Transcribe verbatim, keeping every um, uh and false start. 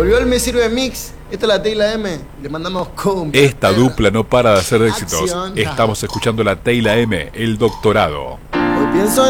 Volvió el Me Sirve Mix. Esta es la T y la M. Le mandamos cumbia. Esta dupla no para de hacer éxitos. Acción. Estamos escuchando la T y la M, El Doctorado. Hoy pienso